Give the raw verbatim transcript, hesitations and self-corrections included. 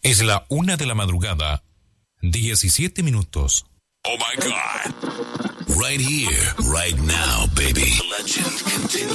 Es la una de la madrugada, diecisiete minutos. Oh my God. Right here, right now, baby. The legend continues.